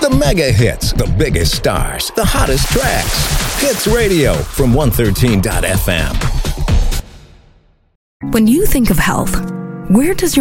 The mega hits, the biggest stars, the hottest tracks. Hits Radio from 113.fm. When you think of health, where does your